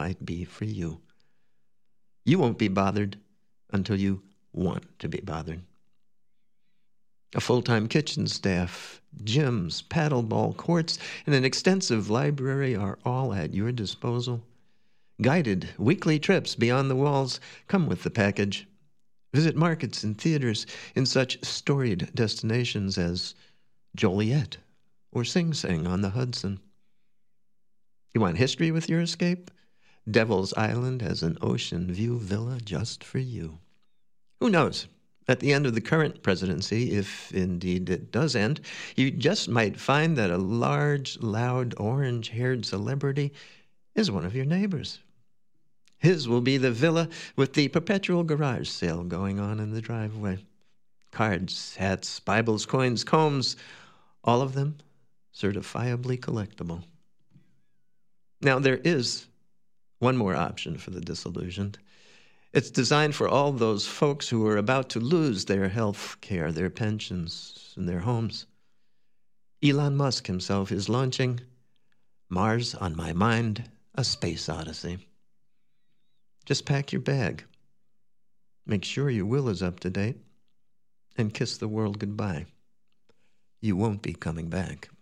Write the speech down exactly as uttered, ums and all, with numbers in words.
might be for you. You won't be bothered until you want to be bothered. A full-time kitchen staff, gyms, paddleball courts, and an extensive library are all at your disposal. Guided weekly trips beyond the walls come with the package. Visit markets and theaters in such storied destinations as Joliet or Sing Sing on the Hudson. You want history with your escape? Devil's Island has an ocean view villa just for you. Who knows? At the end of the current presidency, if indeed it does end, you just might find that a large, loud, orange-haired celebrity is one of your neighbors. His will be the villa with the perpetual garage sale going on in the driveway. Cards, hats, Bibles, coins, combs, all of them certifiably collectible. Now, there is one more option for the disillusioned. It's designed for all those folks who are about to lose their health care, their pensions, and their homes. Elon Musk himself is launching Mars on My Mind, a Space Odyssey. Just pack your bag, make sure your will is up to date, and kiss the world goodbye. You won't be coming back.